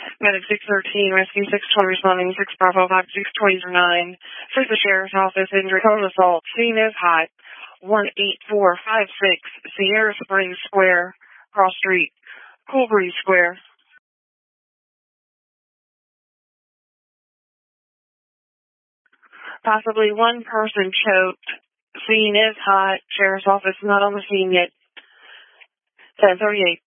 Medic 613, Rescue 620, responding 6 Bravo 5 629. For the Sheriff's Office, injury, total assault. Scene is hot. 18456 Sierra Springs Square, Cross Street, Cool Breeze Square. Possibly one person choked. Scene is hot. Sheriff's Office not on the scene yet. 1038.